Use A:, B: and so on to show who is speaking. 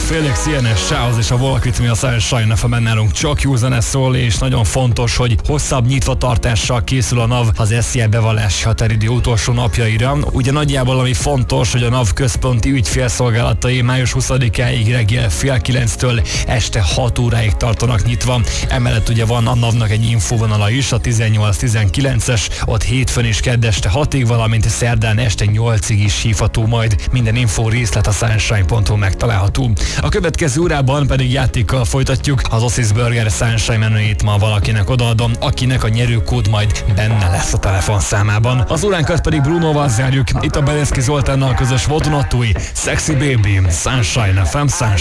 A: Felix Jenes, Sához és a Walk With Me a Sunshine FM-en nálunk csak jó zene szól, és nagyon fontos, hogy hosszabb nyitvatartással készül a NAV az SZIA bevallási határidő utolsó napjaira. Ugye nagyjából ami fontos, hogy a NAV központi ügyfélszolgálatai május 20-áig reggel fél 9-től este 6 óráig tartanak nyitva. Emellett ugye van a NAV-nak egy infóvonala is, a 18-19-es, ott hétfőn és kedd este 6-ig, valamint szerdán este 8-ig is hívható majd. Minden infó részlet a sunshine.hu megtalálható. A következő órában pedig játékkal folytatjuk. Az Ossis Burger Sunshine menüjét ma valakinek odaadom, akinek a nyerőkód majd benne lesz a telefonszámában. Az óránkat pedig Brunoval zárjuk. Itt a Belecki Zoltánnal közös Vodonattúi, Sexy Baby, Sunshine FM, Sunshine.